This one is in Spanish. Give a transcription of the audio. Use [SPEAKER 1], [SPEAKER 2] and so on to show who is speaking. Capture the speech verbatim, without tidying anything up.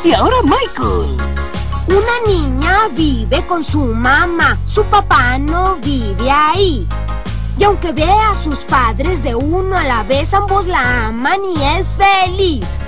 [SPEAKER 1] Y ahora Michael.
[SPEAKER 2] Una niña vive con su mamá. Su papá no vive ahí. Y aunque ve a sus padres de uno a la vez, ambos la aman y es feliz.